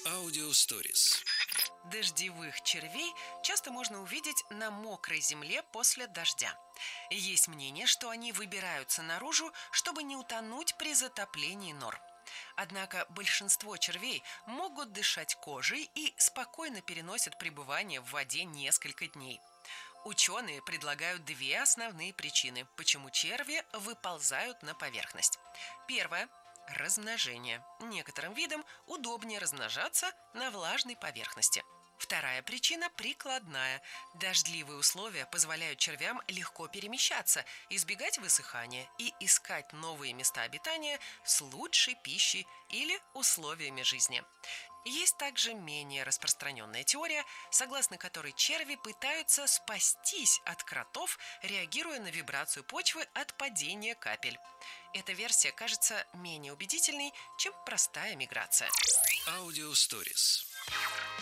Аудиосторис. Дождевых червей часто можно увидеть на мокрой земле после дождя. Есть мнение, что они выбираются наружу, чтобы не утонуть при затоплении нор. Однако большинство червей могут дышать кожей и спокойно переносят пребывание в воде несколько дней. Ученые предлагают две основные причины, почему черви выползают на поверхность. Первое – размножение. Некоторым видам удобнее размножаться на влажной поверхности. Вторая причина прикладная. Дождливые условия позволяют червям легко перемещаться, избегать высыхания и искать новые места обитания с лучшей пищей или условиями жизни. Есть также менее распространенная теория, согласно которой черви пытаются спастись от кротов, реагируя на вибрацию почвы от падения капель. Эта версия кажется менее убедительной, чем простая миграция. Аудиосторис.